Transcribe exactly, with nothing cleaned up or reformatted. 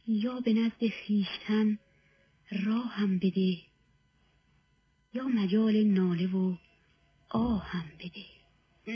یا به نزد خویشتن راهم بده، یا مجال ناله و آهم بده.